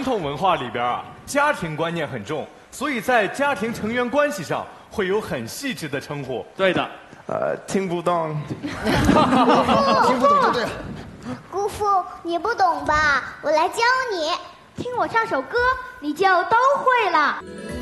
统文化里边啊，家庭观念很重，所以在家庭成员关系上会有很细致的称呼。 对的。 听不懂。 听不懂就对了。 姑父，你不懂吧？我来教你。 听我唱首歌，你就都会了。